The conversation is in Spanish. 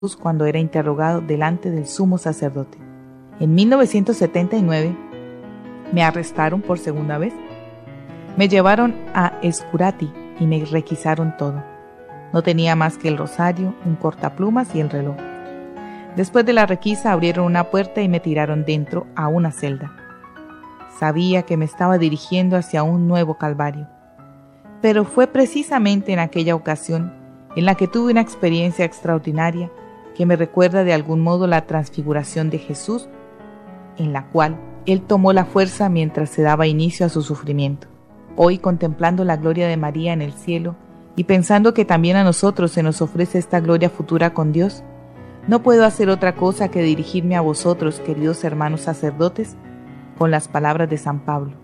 cuando era interrogado delante del sumo sacerdote. En 1979 me arrestaron por segunda vez. Me llevaron a Escurati y me requisaron todo. No tenía más que el rosario, un cortaplumas y el reloj. Después de la requisa abrieron una puerta y me tiraron dentro a una celda. Sabía que me estaba dirigiendo hacia un nuevo calvario. Pero fue precisamente en aquella ocasión en la que tuve una experiencia extraordinaria que me recuerda de algún modo la transfiguración de Jesús, en la cual Él tomó la fuerza mientras se daba inicio a su sufrimiento. Hoy, contemplando la gloria de María en el cielo y pensando que también a nosotros se nos ofrece esta gloria futura con Dios, no puedo hacer otra cosa que dirigirme a vosotros, queridos hermanos sacerdotes, con las palabras de San Pablo.